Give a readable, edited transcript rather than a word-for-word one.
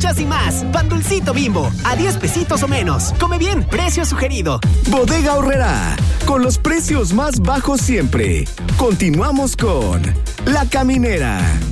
salchichas y más. Pan Dulcito Bimbo, a 10 pesitos o menos. Come bien, precio sugerido. Bodega Aurrerá, con los precios más bajos siempre. Continuamos con La Caminera.